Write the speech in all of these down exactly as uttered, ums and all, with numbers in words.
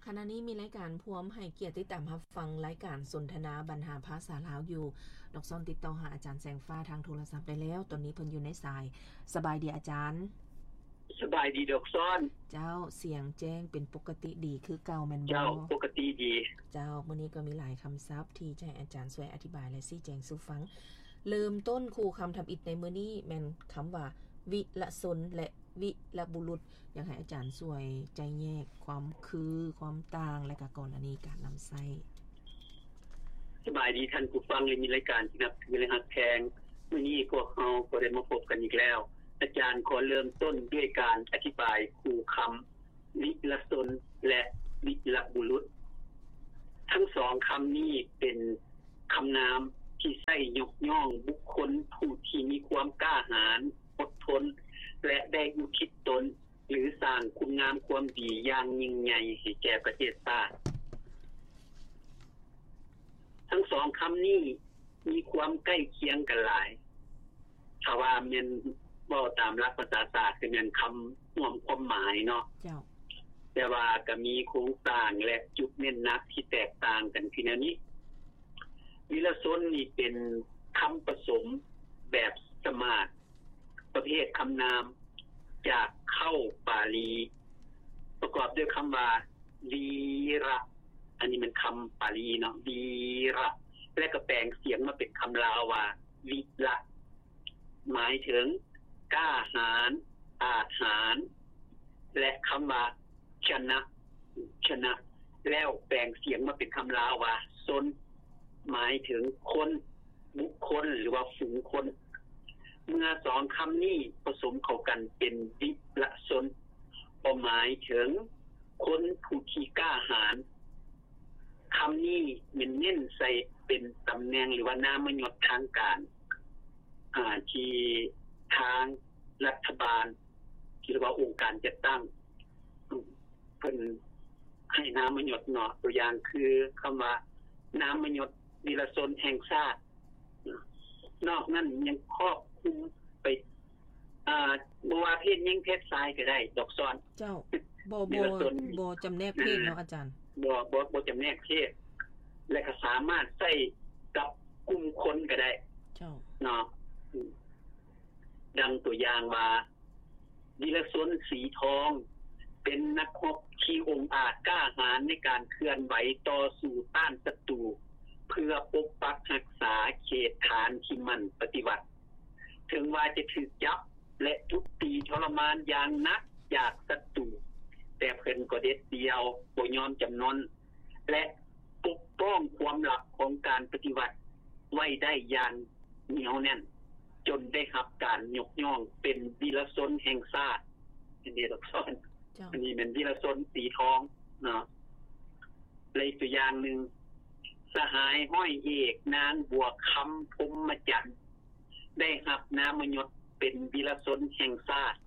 ขณะนี้มีรายการพร้อมให้เกียรติติดตามรับฟังรายการสนทนาบรรหาภาษาลาวอยู่ดอกซ้อนติดต่อหาอาจารย์แสงฟ้าทางโทรศัพท์ได้แล้วตอนนี้เพิ่นอยู่ในสายสบายดีอาจารย์สบายดีดอกซ้อนเจ้าเสียงแจ้งเป็นปกติดีคือเก่าแม่นบ่เจ้าปกติดีเจ้ามื้อนี้ก็มีหลายคำศัพท์ที่จะให้อาจารย์ช่วยอธิบายและชี้แจงสู่ฟังเริ่มต้นคู่คำทำอิฐในมื้อนี้แม่นคำว่าวิละสนและวิละบุรุษอยากให้อาจารย์ช่วยใจแยกความคือความต่างและก็กรณีการนำใช้สบายดีท่านผู้ฟังเลยมีรายการที่นับถือและฮักแพงมื้อนี้พวกเฮาก็ได้มาพบกันอีกแล้วอาจารย์ขอเริ่มต้นด้วยการอธิบายคู่คำวิละสนและวิละบุรุษทั้งสองคำนี้เป็นคำนามที่ใช้ยกย่องบุคคลผู้ที่มีความกล้าหาญอดทนและได้อุทิศตนหรือสร้างคุณงามความดีอย่างยิ่งใหญ่ให้แก่ประเทศชาติทั้งสองคำนี้มีความใกล้เคียงกันหลายถ้าว่ามันเว้าตามหลักภาษาศาสตร์คือมันคำรวมความหมายเนาะเจ้าแต่ว่าก็มีโครงสร้างและจุดเน้นหนักที่แตกต่างกันคือแนวนี้วิละสนนี่เป็นคำผสมแบบสมาสประเภทคำนามจากเข้าปาลีประกอบด้วยคำว่าวีระอันนี้มันคำปาลีเนาะวีระและก็แปลงเสียงมาเป็นคำลาวว่าวิละหมายถึงกล้าหาญอาจหาญและคำว่าชนะชนะแล้วแปลงเสียงมาเป็นคำลาวว่าสนหมายถึงคนบุคคลหรือว่าฝูงคนเมื่อสองคำนี้ผสมเข้ากันเป็นวิละสนหมายถึงคนผู้ที่กล้าหาญคำนี้มันเน้นใส่เป็นตำแหน่งหรือว่านามยศทางการอ่าที่ทางรัฐบาลที่เรียกว่าองค์การจัดตั้งเพิ่นให้นามยศเนาะตัวอย่างคือคำว่านามยศวิละสนแห่งชาตินอกนั้นยังครอบคลุมไปอ่าบ่ว่าเพศหญิงเพศชายก็ได้ดอกซ้อนเจ้าบ่บ่บ่จำแนกเพศเนาะอาจารย์บ่บ่บ่จำแนกเพศและก็สามารถใช้กับกลุ่มคนก็ได้เจ้าเนาะดังตัวอย่างว่าวิละสนสีทองเป็นนักรบที่องอาจกล้าหาญในการเคลื่อนไหวต่อสู้ต้านศัตรูเพื่อปกปักรักษาเขตฐานที่มันปฏิวัติถึงว่าจะถูกจับและทุบตีทรมานอย่างนักจากศัตรูแต่เพิ่นก็เด็ดเดียวบ่ยอมจำนนและปกป้องความลับของการปฏิวัติไว้ได้อย่างเหนียวแน่นจนได้รับการยกย่องเป็นวีรชนแห่งชาติอันนี้ดอกซ้อนอันนี้เป็นวีรชนสีทองเนาะเลยตัวอย่างนึงสหายห้อยเอกนางบัวคำพรหมจันทร์ได้รับนามยศเป็นวีรชนแห่งชาติ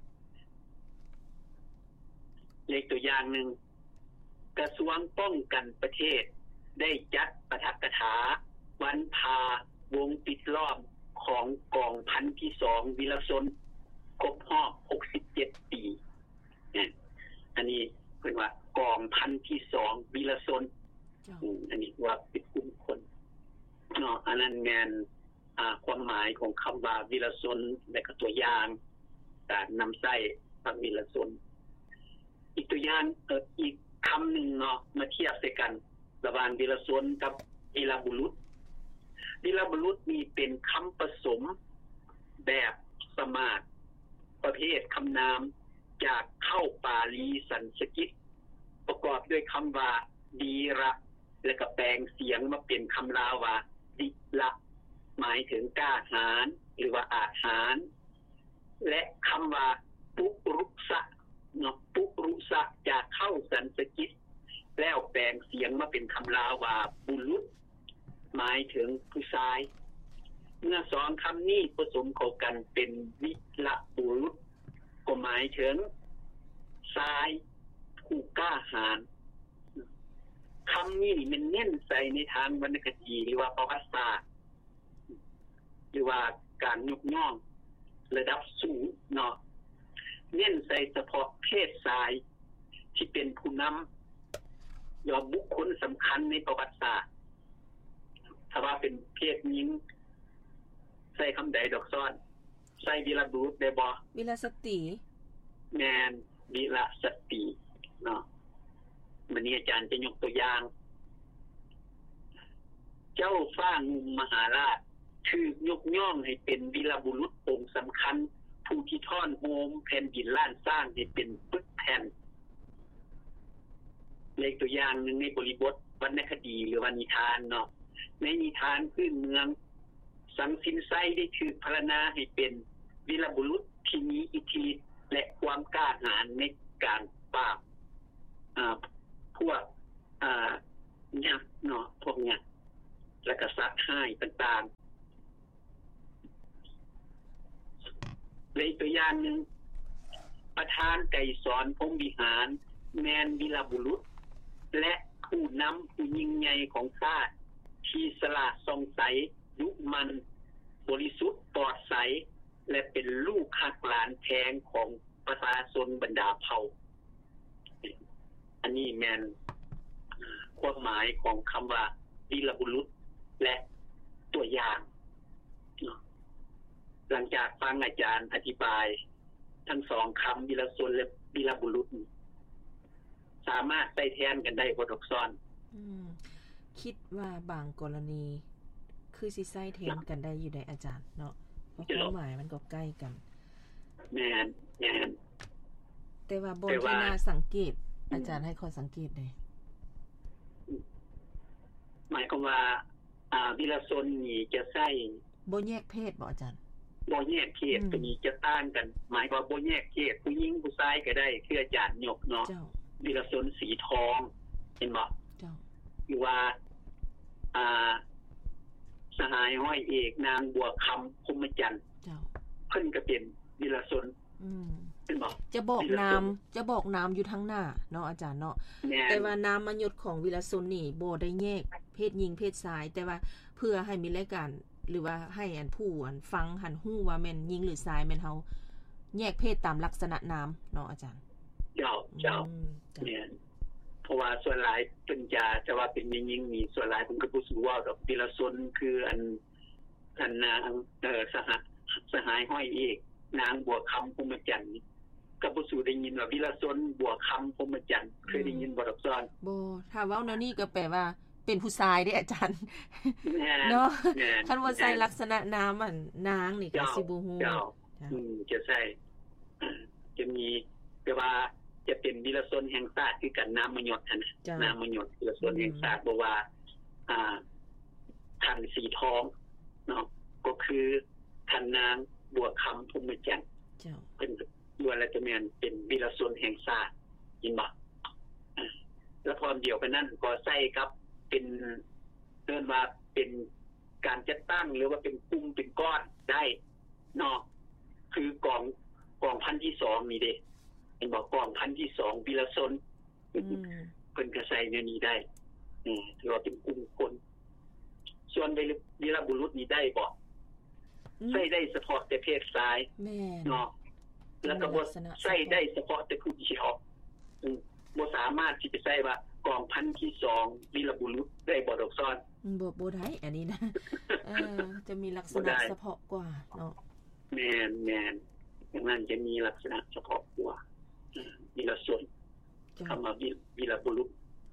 เลขตัวอย่างนึงกระทรวงป้องกันประเทศได้จัดปาฐกถาวันพาวงปิดล้อมของกองพันที่สองวีรชนครบรอบหกสิบเจ็ดปีเนี่ยอันนี้เพิ่นว่ากองพันที่สองวีรชนอันนี้ว่าเป็นกลุ่มคนเนาะอันนั้นแม่นอ่าความหมายของคำว่าวีรชนและก็ตัวอย่างการนำใช้คำวีรชนอีกตัวอย่างเอ่ออีกคำหนึ่งเนาะมาเทียบใส่กันระหว่างวีรชนกับวีรบุรุษวีรบุรุษนี่เป็นคำผสมแบบสมาสประเภทคำนามจากเข้าปาลีสันสกฤตประกอบด้วยคำว่าวีระและก็แปลงเสียงมาเป็นคำลาวว่าวิละหมายถึงกล้าหาญหรือว่าอาจหาญและคำว่าปุรุสะเนาะปุรุสะจากเข้าสันสกฤตแล้วแปลงเสียงมาเป็นคำลาวว่าบุรุษหมายถึงผู้ชายเมื่อสองคำนี้ผสมเข้ากันเป็นวิละบุรุษก็หมายถึงชายผู้กล้าหาญคำนี้มันเน้นใส่ในทางวรรณคดีหรือว่าประวัติศาสตร์หรือว่าการยกย่องระดับสูงเนาะเน้นใส่เฉพาะเพศชายที่เป็นผู้นำยอมบุคคลสำคัญในประวัติศาสตร์ถ้าว่าเป็นเพศหญิงใส่คำใดดอกซ้อนใส่วีรบุรุษได้บ่วีรสตรีแม่นวีรสตรีเนาะวันนี้อาจารย์จะยกตัวอย่างเจ้าฟ้างุมมหาราชถูกยกย่องให้เป็นวีรบุรุษองค์สำคัญผู้ที่ท่อนโฮมแผ่นดินล้านสร้างให้เป็นปึกแผ่นเลขตัวอย่างหนึ่งในบริบทวรรณคดีหรือวนิทานเนาะในนิทานพื้นเมืองสังสินไซได้ถูกพรรณนาให้เป็นวีรบุรุษที่มีอิทธิและความกล้าหาญในการปราบอ่าพวกอ่ายักษ์เนาะพวกยักษ์และก็สัตว์ห้ายต่างๆเลยตัวอย่างหนึ่งประธานไก่สอนพรหมวิหารแมนวีรบุรุษและผู้นำผู้ยิ่งใหญ่ของชาติที่สละสงสัยยุมันบริสุทธิ์ปลอดใสและเป็นลูกหักหลานแท้งของประชาชนบรรดาเผ่าอันนี้แมนความหมายของคำว่าวีรบุรุษและตัวอย่างหลังจากฟังอาจารย์อธิบายทั้งสองคำวีรชนและวีรบุรุษสามารถใช้แทนกันได้บ่ดอกซ้อนอืมคิดว่าบางกรณีคือสิใช้แทนกันได้อยู่ในอาจารย์เนาะเพราะความหมายมันก็ใกล้กันแม่นแม่นแต่ว่าบนที่น่าสังเกตอาจารย์ให้ข้อสังเกตได้หมายความว่าอ่าวีรชนนี่จะใช้บ่แยกเพศบ่อาจารย์บ่แยกเพศตัวนี้จะต่างกันหมายว่าบ่แยกเพศผู้หญิงผู้ชายก็ได้คืออาจารย์ยกเนาะวีรชนสีทองเห็นบ่เจ้าคือว่าอ่าสหายห้อยเอกนางบัวคำพรหมจันทร์เจ้าเพิ่นก็เป็นวีรชนอืมเป็นบ่จะบอกนามจะบอกนามอยู่ทั้งหน้าเนาะอาจารย์เนาะแต่ว่านามยศของวีรชนนี่บ่ได้แยกเพศหญิงเพศชายแต่ว่าเพื่อให้มีรายการหรือว่าให้อันผู้อันฟังหันฮู้ว่าแม่นหญิงหรือชายแม่นเฮาแยกเพศตามลักษณะนามเนาะอาจารย์เจ้าเจ้าเนี่ยเพราะว่าส่วนหลายเพิ่นจะจะว่าเป็นหญิงนี่ส่วนหลายเพิ่นก็บ่รู้ว่าดอกวีรชนคืออันอันนางเอ่อสหสหายห้อยเอกนางบัวคำพรหมจันทร์ก็บ่สู้ได้ยินว่าวีรชนบัวคำพรหมจันทร์เคยได้ยินบ่ดอกซ้อนบ่ถ้าเว้าแนวนี้ก็แปลว่าเป็นผู้ชายเด้อาจารย์เนาะคันว่าใส่ลักษณะนามอันนางนี่ก็สิบ่ฮู้อืมจะใส่จะมีแต่ว่าจะเป็นวีรชนแห่งชาติคือกันนามยศหั่นน่ะนามยศวีรชนแห่งชาติบ่ว่าอ่าท่านสีทองเนาะก็คือท่านนางบัวคำพรหมจันทร์เจ้าเป็นด้วยแล้วจะแม่นเป็นวีรชนแห่งชาติเห็นบ่แล้วพร้อมเดียวกันนั้นก็ใส่กับเป็นเรียกว่าเป็นการจัดตั้งหรือว่าเป็นกลุ่มเป็นก้อนได้เนาะคือกองกองพันที่สองนี่เด้เห็นบ่กองพันที่สองวีรชนอืมเพิ่นก็ใส่ในนี้ได้อืมถือว่าเป็นกลุ่มคนส่วนวีรบุรุษนี่ได้บ่ใส่ได้เฉพาะแต่เพศชายแม่เนาะแล้วก็บ่ใส่ได้เฉพาะแต่ผู้หญิงอืมบ่สามารถที่จะใส่ว่ากองพันที่สองวีรบุรุษได้บ่ดอกซ้อนบ่บ่ได้อันนี้นะเออจะมีลักษณะเฉพาะกว่าเนาะแม่นๆอย่างนั้นจะมีลักษณะเฉพาะกว่าวีรชนคำว่าวีรบุรุษ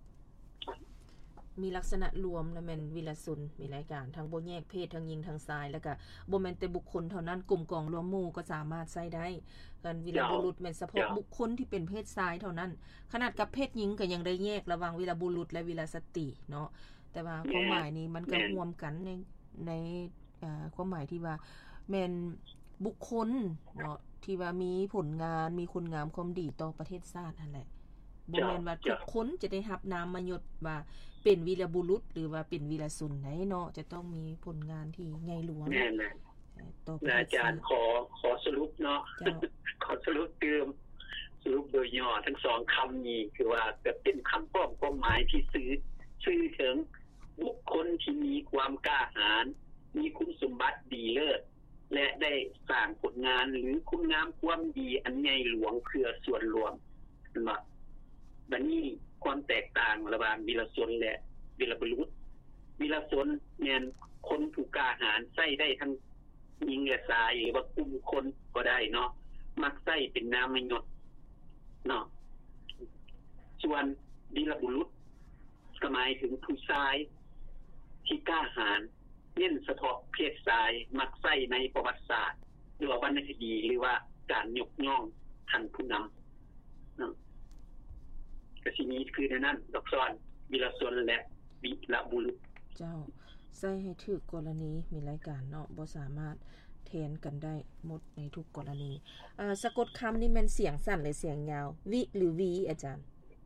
มีลักษณะรวมแล้วแม่นวีรชนมีรายการทั้งบ่แยกเพศทั้งหญิงทั้งชายแล้วก็บ่แม่นแต่บุคคลเท่านั้นกลุ่มกองรวมหมู่ก็สามารถใช้ได้กันวีรบุรุษแม่นเฉพาะบุคคลที่เป็นเพศชายเท่านั้นขนาดกับเพศหญิงก็ยังได้แยกระหว่างวีรบุรุษและวีรสตรีเนาะแต่ว่าความหมายนี้มันก็รวมกันในในอ่าความหมายที่ว่าแม่นบุคคลเนาะที่ว่ามีผลงานมีคุณงามความดีต่อประเทศชาตินั่นแหละบ่แม่นว่าทุกคนจะได้รับนามยศว่าเป็นวีรบุรุษหรือว่าเป็นวีรชนได้เนาะจะต้องมีผลงานที่ใหญ่หลวงแม่นๆต่ออาจารย์ขอขอสรุปเนาะขอสรุปเติมสรุปโดยย่อทั้งสองคำนี้คือว่าจะเป็นคำพ้องความหมายที่สื่อสื่อถึงบุคคลที่มีความกล้าหาญมีคุณสมบัติดีเลิศและได้สร้างผลงานหรือคุณงามความดีอันใหญ่หลวงเพื่อส่วนรวมว่าบัดนี้ความแตกต่างระหว่างวีรชนและวีรบุรุษวีรชนแม่นคนผู้กล้าหาญใช้ได้ทั้งหญิงและชายหรือว่ากลุ่มคนก็ได้เนาะมักใช้เป็นนามยศเนาะส่วนวีรบุรุษก็หมายถึงผู้ชายที่กล้าหาญเน้นเฉพาะเพศชายมักใช้ในประวัติศาสตร์หรือว่าวรรณคดีหรือว่าการยกย่องท่านผู้นำเนาะก็สินี้คือในนั้นดอกซ้อนวีรชนและวีรบุรุษเจ้าใส่ให้ถูกกรณีมีรายการเนาะบ่สามารถแทนกันได้หมดในทุกกรณีเอ่อสะกดคำนี่แม่นเสียงสั้นหรือเสียงยาววิหรือวีอาจารย์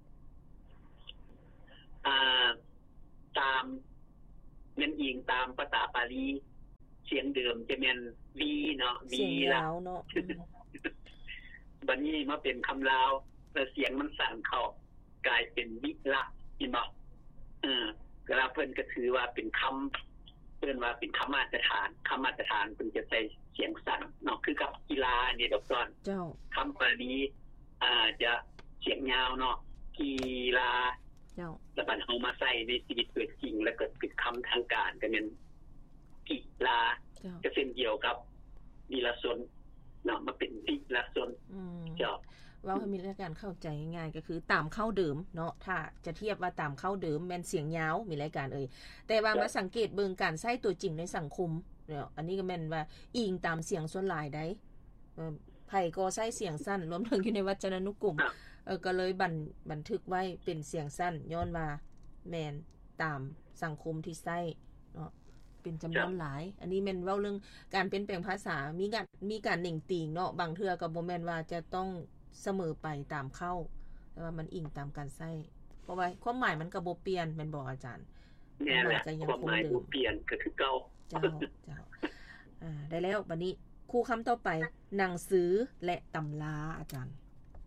อ่าตามแม่นอิงตามภาษาปาลีเสียงเดิมจะแม่นวีเนาะวียาวเนาะบัดนี้มาเป็นคำลาวแล้วเสียงมันสั่นเข้ากลายเป็นวิละเห็นบ่เออเวลาเพิ่นก็ถือว่าเป็นคำเพิ่นว่าเป็นคำมาตรฐานคำมาตรฐานเพิ่นจะใช้เสียงสั่นเนาะคือกับกีฬานี่ดอกซ้อนเจ้าคำปาลีอ่าจะเสียงยาวเนาะกีฬาเจ้าแล้วบัดเฮามาใช้ในชีวิตจริงแล้วก็เป็นคำทางการก็แม่นกีฬาจะเช่นเดียวกับวีรชนเนาะมาเป็นวิรชนอืมเจ้าเว้าให้มีรายการเข้าใจง่ายๆก็คือตามเข้าเดิมเนาะถ้าจะเทียบว่าตามเข้าเดิมแม่นเสียงยาวมีรายการเอ่ยแต่ว่ามาสังเกตเบิ่งการใช้ตัวจริงในสังคมเนาะอันนี้ก็แม่นว่าอิงตามเสียงส่วนหลายได้เอ่อไผก็ใช้เสียงสั้นรวมถึงอยู่ในวจนานุกรมเออก็เลยบันบันทึกไว้เป็นเสียงสั้นย้อนว่าแม่นตามสังคมที่ใช้เนาะเป็นจำนวนหลายอันนี้แม่นเว้าเรื่องการเปลี่ยนแปลงภาษามีการมีการหนิ่งติงเนาะบางเทื่อก็บ่แม่นว่าจะต้องเสมอไปตามเข้าแต่ว่ามันอิงตามการใช้เพราะว่าความหมายมันก็บ่เปลี่ยนแม่นบ่อาจารย์แม่นแหละความหมายบ่เปลี่ยนก็คือเก่าเจ้าเจ้าอ่าได้แล้วบัดนี้คู่คำต่อไปหนังสือและตำราอาจารย์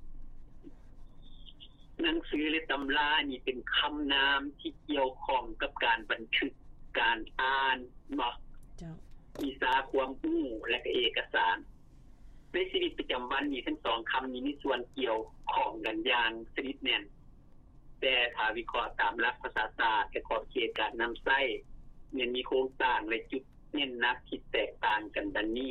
หนังสือและตำรานี่เป็นคำนามที่เกี่ยวข้องกับการบันทึกการอ่านเนาะเจ้าวิชาความรู้และก็เอกสารในชีวิตประจำวันนี้ทั้งสองคำนี้มีส่วนเกี่ยวข้องกันอย่างสนิทแน่นแต่ถ้าวิเคราะห์ตามหลักภาษาศาสตร์และขอบเขตการนำใช้มันมีโครงสร้างและจุดเน้นหนักที่แตกต่างกันดังนี้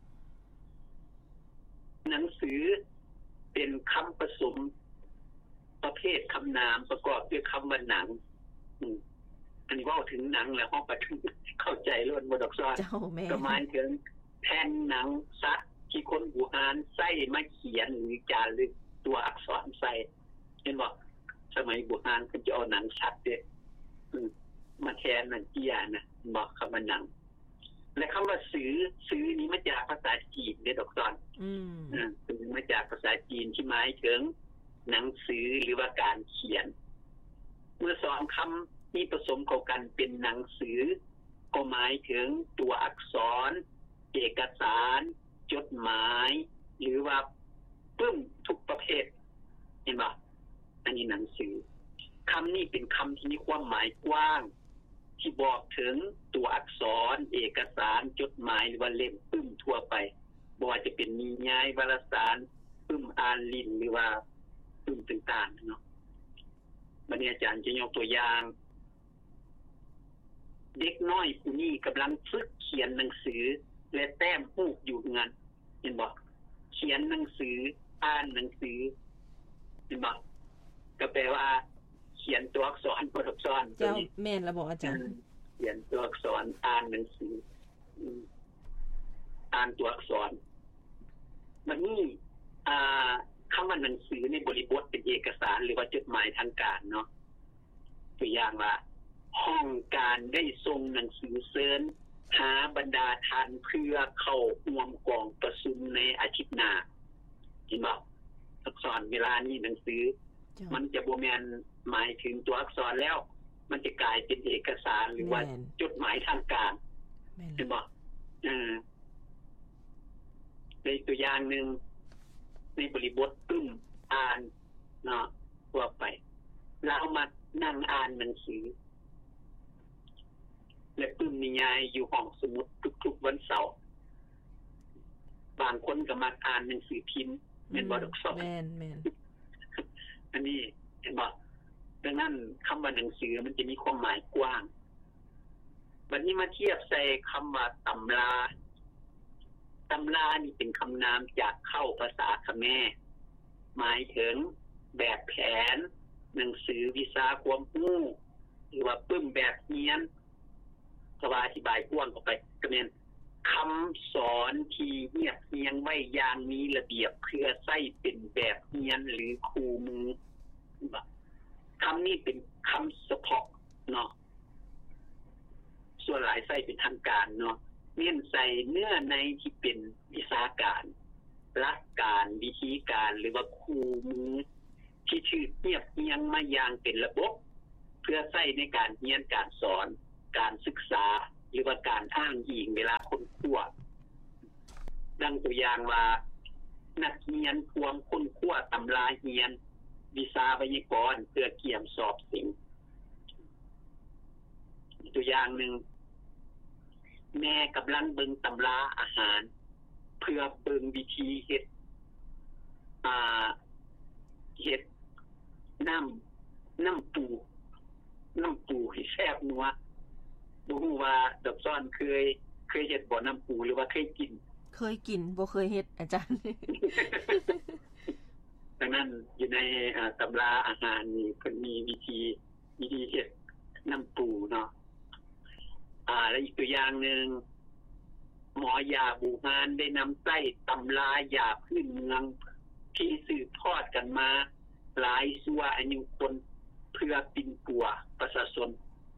หนังสือเป็นคำผสมประเภทคำนามประกอบด้วยคำว่าหนังอืมอันนี้ว่าถึงหนังแล้วห้องประชุมเข้าใจล้วนบ่ดอกซ้อนก็หมายถึงแผ่นหนังสัตว์ที่คนโบราณใช้มาเขียนหรือจารึกตัวอักษรใส่เห็นบ่สมัยโบราณเพิ่นจะเอาหนังสัตว์เด้อืมมาแทนหนังเกียนะบ่คำว่าหนังและคำว่าสื่อสื่อนี้มาจากภาษาจีนเด้ดอกซ้อนอืมอืมมาจากภาษาจีนที่หมายถึงหนังสือหรือว่าการเขียนเมื่อสองคำนี้ผสมเข้ากันเป็นหนังสือก็หมายถึงตัวอักษรเอกสารจดหมายหรือว่าปึ้มทุกประเภทเห็นบ่อันนี้หนังสือคำนี้เป็นคำที่มีความหมายกว้างที่บอกถึงตัวอักษรเอกสารจดหมายหรือว่าเล่มปึ้มทั่วไปบ่ว่าจะเป็นนิยายวารสารปึ้มอ่านลิ้นหรือว่าปึ้มต่างๆเนาะบัดนี้อาจารย์จะยกตัวอย่างเด็กน้อยผู้นี้กำลังฝึกเขียนหนังสือและแต้มรูปอยู่งั้นเห็นบ่เขียนหนังสืออ่านหนังสือเห็นบ่ก็แปลว่าเขียนตัวอักษรบ่อักษรเจ้าแม่นแล้วบ่อาจารย์เขียนตัวอักษรอ่านหนังสืออ่านตัวอักษรบัดนี้อ่าคำว่าหนังสือในบริบทเป็นเอกสารหรือว่าจดหมายทางการเนาะตัวอย่างว่าห้องการได้ส่งหนังสือเชิญหาบรรดาท่านเพื่อเข้าร่วมกองประชุมในอาทิตย์หน้าเห็นบ่อักษรเวลานี้หนังสือมันจะบ่แม่นหมายถึงตัวอักษรแล้วมันจะกลายเป็นเอกสารหรือว่าจดหมายทางการเห็นบ่เออในตัวอย่างนึงในบริบทปึ้มอ่านเนาะทั่วไปเรามานั่งอ่านหนังสือและปึ้มนิยายอยู่ห้องสมุดทุกๆวันเสาร์บางคนก็มักอ่านหนังสือพิมพ์แม่นบ่ดอกซ้อนแม่นๆอันนี้เห็นบ่ดังนั้นคำว่าหนังสือมันจะมีความหมายกว้างบัดนี้มาเทียบใส่คำว่าตำราตำรานี่เป็นคำนามจากเข้าภาษาเขมรหมายถึงแบบแผนหนังสือวิชาความรู้หรือว่าปึ้มแบบเรียนก็ว่าอธิบายกว้างออกไปก็แม่นคำสอนที่เรียบเรียงไว้อย่างมีระเบียบเพื่อใช้เป็นแบบเรียนหรือคู่มือคำนี้เป็นคำเฉพาะเนาะส่วนหลายใช้เป็นทางการเนาะเน้นใส่เนื้อในที่เป็นวิชาการหลักการวิธีการหรือว่าคู่มือที่ชื่อเรียบเรียงมาอย่างเป็นระบบเพื่อใช้ในการเรียนการสอนการศึกษาหรือว่าการอ้างอิงเวลาค้นคว้าดังตัวอย่างว่านักเรียนควรค้นคว้าตำราเรียนวิชาไวยากรณ์เพื่อเกี่ยมสอบสิ่งตัวอย่างหนึ่งแม่กำลังเบิ่งตำราอาหารเพื่อเบิ่งวิธีเฮ็ดอ่าเฮ็ดน้ำน้ำปูน้ำปูให้แซ่บนัวบ่ฮู้ว่าดอกซ้อนเคยเคยเฮ็ดบ่น้ำปูหรือว่าเคยกินเคยกินบ่เคยเฮ็ดอาจารย์ดังนั้นอยู่ในอ่าตำราอาหารนี่เพิ่นมีวิธีวิธีเฮ็ดน้ำปูเนาะอ่าแล้วอีกตัวอย่างนึงหมอยาบูฮานได้นำใช้ตำรายาพื้นเมืองที่สืบทอดกันมาหลายชั่วอายุคนเพื่อปิ่นปัวประชาชน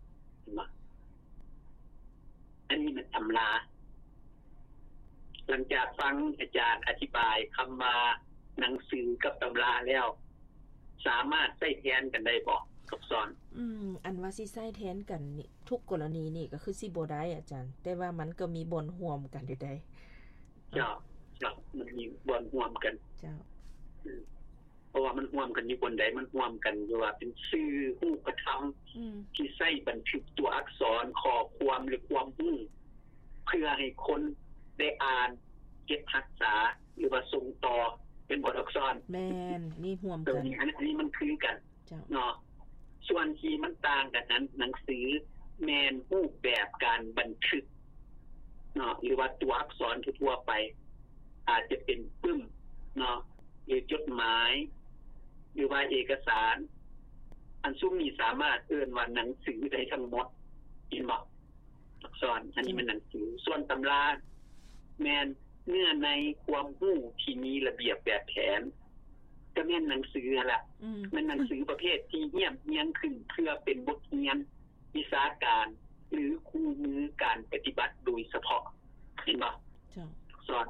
อันนี้มันตำราหลังจากฟังอาจารย์อธิบายคำว่าหนังสือกับตำราแล้วสามารถใช้แทนกันได้บ่กับสอนอืมอันว่าสิใช้แทนกันนี่ทุกกรณีนี่ก็คือสิบ่ได้อาจารย์แต่ว่ามันก็มีบ่อนร่วมกันอยู่ได้เจ้าเจ้ามันมีบ่อนร่วมกันเจ้าเพราะว่ามันร่วมกันอยู่บนใดมันร่วมกันอยู่ว่าเป็นชื่อรูปธรรมที่ใช้บันทึกตัวอักษรข้อความหรือความรู้เพื่อให้คนได้อ่านเก็บรักษาหรือว่าส่งต่อเป็นบทอักษรแม่นนี่ร่วมกันอันนี้มันคือกันเนาะส่วนที่มันต่างกันนั้นหนังสือแม่นรูปแบบการบันทึกเนาะหรือว่าตัวอักษรทั่วไปอาจจะเป็นปึ้มเนาะหรือจดหมายหรือว่าเอกสารอันซุ่มนี้สามารถเอิ้นว่าหนังสือได้ทั้งหมดเห็นบ่อักษรอันนี้มันหนังสือส่วนตำราแม่นเนื้อในความรู้ที่มีระเบียบแบบแผนก็แม่นหนังสือล่ะมันหนังสือประเภทที่เรียบเรียงขึ้นเพื่อเป็นบทเรียนวิชาการหรือคู่มือการปฏิบัติโดยเฉพาะเห็นบ่จ้ะสอน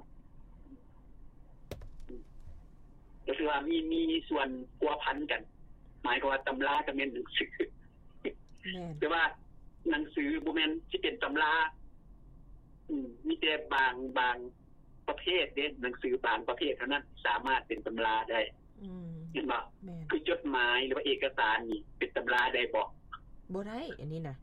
ก็คือว่ามีมีส่วนพัวพันกันหมายความว่าตำราก็แม่นหนังสือแต่ว่าหนังสือบ่แม่นสิเป็นตำราอืมมีแต่บางบางประเภทเด้หนังสือบางประเภทเท่านั้นสามารถเป็นตำราได้อืมเห็นบ่คือจดหมายหรือว่าเอกสารนี่เป็นตำราได้บ่บ่ได้อันนี้น่ะ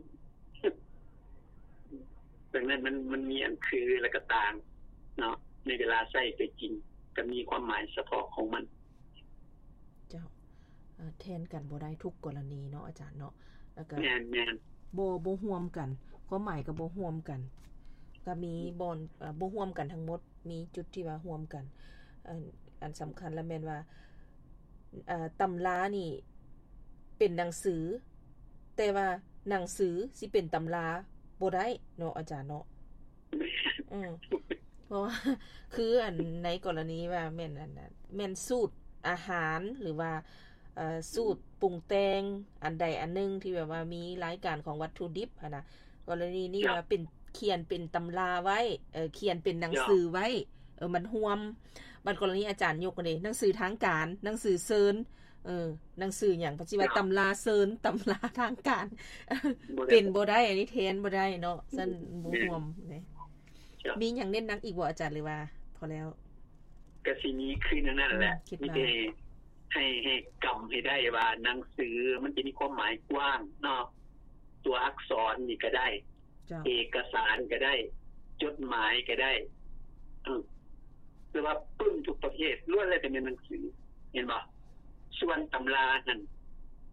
ดังนั้นมันมันมีอันคือแล้วก็ต่างเนาะในเวลาใช้ไปจริงก็มีความหมายเฉพาะของมันเจ้าเอ่อแทนกันบ่ได้ทุกกรณีเนาะอาจารย์เนาะแล้วก็แม่นๆบ่บ่ร่วมกันความหมายก็บ่ร่วมกันก็มีบ่อนเอ่อบ่ร่วมกันทั้งหมดมีจุดที่ว่าร่วมกันอันอันสำคัญแล้วแม่นว่าเอ่อตำรานี่เป็นหนังสือแต่ว่าหนังสือสิเป็นตำราบ่ได้เนาะอาจารย์เนาะอือเพราะว่าคืออันในกรณีว่าแม่นอันนั้นแม่นสูตรอาหารหรือว่าเอ่อสูตรปรุงแต่งอันใดอันนึงที่แบบว่ามีรายการของวัตถุดิบหั่นน่ะกรณีนี้ว่าเป็นเขียนเป็นตำราไว้เอ่อเขียนเป็นหนังสือไว้เออมันร่วมบัดกรณีอาจารย์ยกกันเด้หนังสือทางการหนังสือเซินเออหนังสือหยังปฏิว่าตำราเซินตำราทางการเป็นบ่ได้อันนี้แทนบ่ได้เนาะซั่นบ่ร่วมนี่มีหยังเน้นหนักอีกบ่อาจารย์หรือว่าพอแล้วก็สิมีคือนั่นแหละมีแต่ให้ให้กำให้ได้ว่าหนังสือมันจะมีความหมายกว้างเนาะตัวอักษรนี่ก็ได้เอกสารก็ได้จดหมายก็ได้อือหรือว่าปึ้งทุกประเภทล้วนแล้วแต่เป็นหนังสือเห็นบ่ส่วนตำรานั่น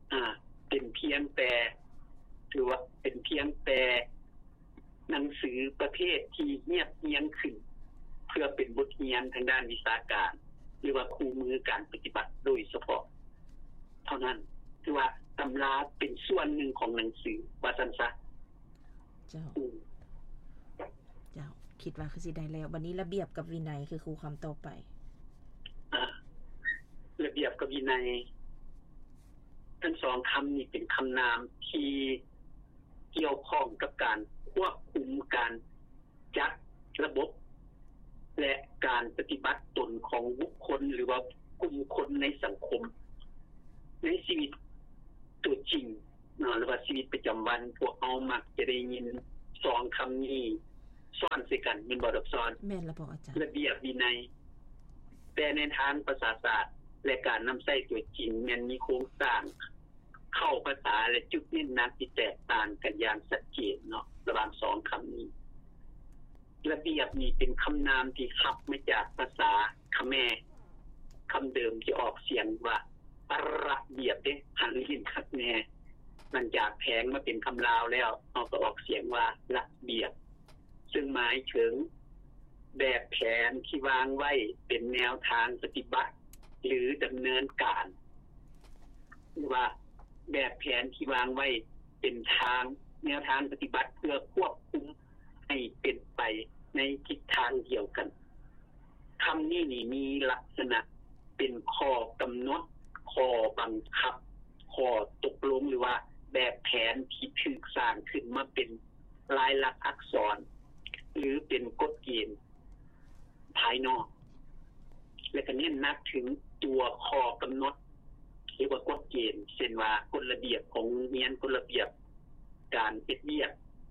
อ่าเป็นเพียงแต่ถือว่าเป็นเพียงแต่หนังสือประเภทที่เงียบเงียบขึ้นเพื่อเป็นบทเรียนทางด้านวิชาการหรือว่าคู่มือการปฏิบัติโดยเฉพาะเท่านั้นคือว่าตำราเป็นส่วนหนึ่งของหนังสือว่าซั่นซะเจ้าเจ้าคิดว่าคือสิได้แล้วบัดนี้ระเบียบกับวินัยคือครูคำต่อไปอ่าระเบียบกับวินัยทั้งสองคำนี้เป็นคำนามที่เกี่ยวข้องกับการควบคุมการจัดระบบและการปฏิบัติตนของบุคคลหรือว่ากลุ่มคนในสังคมในชีวิตตัวจริงเนาะหรือว่าชีวิตประจำวันพวกเอามักจะได้ยินสองคำนี้ซ้อนใส่กันเป็นบ่ดอกซ้อนแม่นละบ่อาจารย์ระเบียบวินัยแต่ในทางภาษาศาสตร์และการนำใช้ตัวจริงแม้นมีโครงสร้างเข้าภาษาและจุดเน้นหนักที่แตกต่างกันอย่างชัดเจนเนาะระหว่างสองคำนี้ระเบียบนี้เป็นคำนามที่ขับมาจากภาษาเขมรคำเดิมที่ออกเสียงว่าระเบียบเด้หันลิ้นคักแน่มันจากแพงมาเป็นคำลาวแล้วเอาก็ออกเสียงว่าระเบียบซึ่งหมายถึงแบบแผนที่วางไว้เป็นแนวทางปฏิบัติหรือดำเนินการหรือว่าแบบแผนที่วางไว้เป็นทางแนวทางปฏิบัติเพื่อควบคุมให้เป็นไปในทิศทางเดียวกันคำนี้นี่มีลักษณะเป็นข้อกำหนดข้อบังคับข้อตกลงหรือว่าแบบแผนที่ถูกสร้างขึ้นมาเป็นลายลักษณ์อักษรหรือเป็นกฎเกณฑ์ภายนอกและก็เน้นหนักถึงตัวข้อกำหนดหรือว่ากฎเกณฑ์เช่นว่ากฎระเบียบของเรียนกฎระเบียบการเฮ็ดเวียก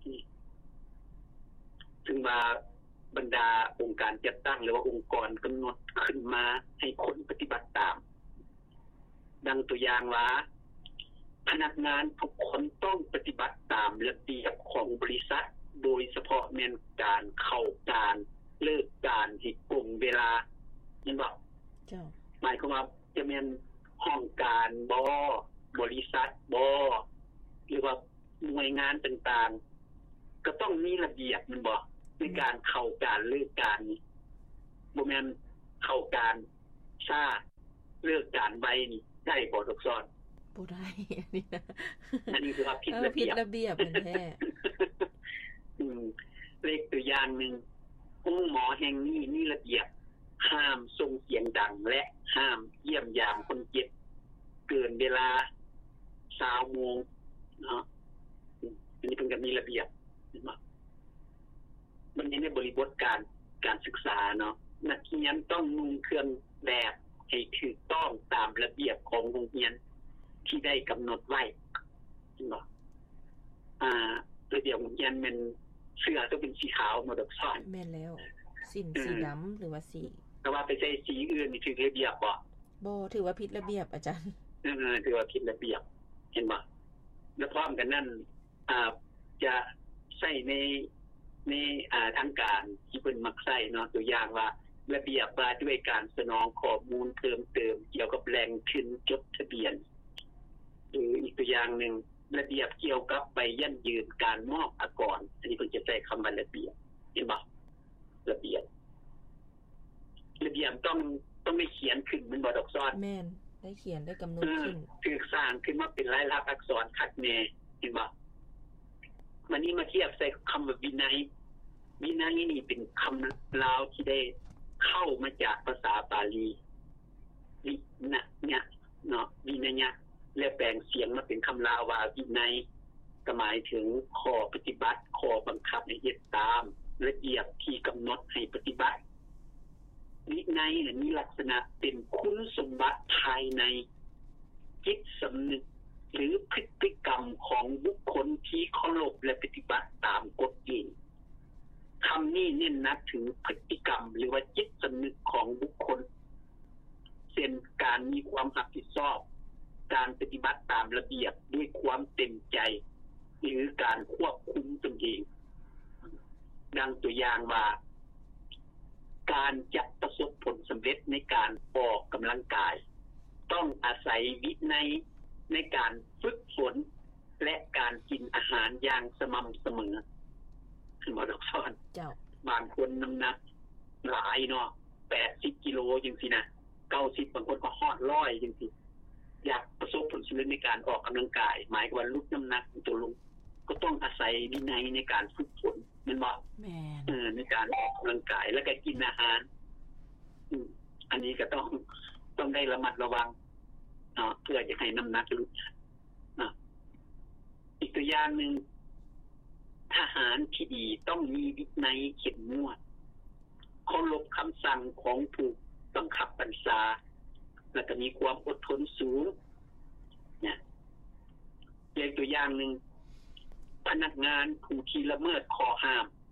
ซึ่งว่าบรรดาองค์การจัดตั้งหรือว่าองค์กรกำหนดขึ้นมาให้คนปฏิบัติตามดังตัวอย่างว่าพนักงานทุกคนต้องปฏิบัติตามระเบียบของบริษัทโดยเฉพาะแม่นการเข้าการเลิกการให้ตรงเวลาเห็นบ่เจ้าหมายความว่าจะแม่นห้องการบ่บริษัทบ่หรือว่าหน่วยงานต่างๆก็ต้องมีระเบียบแม่นบ่ในการเข้าการเลิกการนี่บ่แม่นเข้าการช้าเลิกการไวนี่ได้บ่ทุกซ้อนบ่ได้อันนี้นะอันนี้คือว่าผิดระเบียบผิดระเบียบแท้อืมเลขตัวอย่างนึงผู้หมอแห่งนี้มีระเบียบห้ามส่งเสียงดังและห้ามเยี่ยมยามคนเจ็บเกินเวลายี่สิบโมงเนาะอันนี้เป็นก็มีระเบียบเห็นบ่มันในบริบทการการศึกษาเนาะนักเรียนต้องนุ่งเครื่องแบบให้ถูกต้องตามระเบียบของโรงเรียนที่ได้กำหนดไว้เห็นบ่อ่าระเบียบโรงเรียนมันเสื้อต้องเป็นสีขาวหมดทุกซ้อนแม่นแล้วสิ้นสีดำหรือว่าสีแต่ว่าไปใช้สีอื่นนี่ถือระเบียบบ่บ่ถือว่าผิดระเบียบอาจารย์เออถือว่าผิดระเบียบเห็นบ่แล้วพร้อมกันนั้นอ่าจะใช้ในในอ่าทางการที่เพิ่นมักใช้เนาะตัวอย่างว่าระเบียบว่าด้วยการสนองข้อมูลเพิ่มเติมเกี่ยวกับแหล่งขึ้นจดทะเบียนหรืออีกตัวอย่างนึงระเบียบเกี่ยวกับใบยั่นยืนการมอบอากรอันนี้เพิ่นจะใช้คำว่าระเบียบเห็นบ่ระเบียบระเบียบต้องต้องได้เขียนขึ้นมันบ่ดอกซ้อนแม่นได้เขียนได้กำหนดขึ้นคือสร้างขึ้นมาเป็นลายลักษณ์อักษรคักแน่เห็นบ่วันนี้มาเทียบใส่คำว่าวินัยวินัยนี่เป็นคำลาวที่ได้เข้ามาจากภาษาบาลีวินะเนี่ยเนาะวินัยและแปลงเสียงมาเป็นคำลาวว่าวินัยก็หมายถึงข้อปฏิบัติข้อบังคับให้เฮ็ดตามระเบียบที่กำหนดให้ปฏิบัติวินัยเนี่ยมีลักษณะเป็นคุณสมบัติภายในจิตสำนึกหรือพฤติกรรมของบุคคลที่เคารพและปฏิบัติตามกฎเกณฑ์คำนี้เน้นหนักถึงพฤติกรรมหรือว่าจิตสำนึกของบุคคลเช่นการมีความรับผิดชอบการปฏิบัติตามระเบียบด้วยความเต็มใจหรือการควบคุมตนเองดังตัวอย่างว่าการจะประสบผลสำเร็จในการออกกำลังกายต้องอาศัยวินัยในในการฝึกฝนและการกินอาหารอย่างสม่ำเสมอคือบ่ดอกซ้อนเจ้าบางคนน้ำหนักหลายเนาะแปดสิบกิโลจังซี่นะเก้าสิบบางคนก็ฮอดหนึ่งร้อยจังซี่อยากประสบผลสำเร็จในการออกกำลังกายหมายความว่าลดน้ำหนักตัวลงก็ต้องอาศัยวินัยในการฝึกฝนแม่นบ่แม่นเออในการออกกำลังกายแล้วก็กินอาหารอืออันนี้ก็ต้องต้องได้ระมัดระวังเนาะเพื่อจะให้น้ำหนักลดเนาะอีกตัวอย่างนึงทหารที่ดีต้องมีวินัยเข้มงวดเคารพคำสั่งของผู้บังคับบัญชาแล้วก็มีความอดทนสูงเนี่ยอย่างตัวอย่างนึงพนักงานผู้ที่ละเมิดข้อห้าม